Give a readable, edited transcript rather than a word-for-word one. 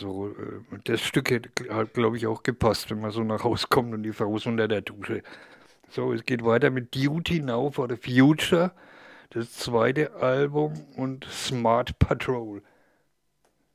So, das Stück hätte, hat, glaube ich, auch gepasst, wenn man so nach Hause kommt und die Frau ist unter der Dusche. So, es geht weiter mit Duty Now for the Future, das zweite Album und Smart Patrol.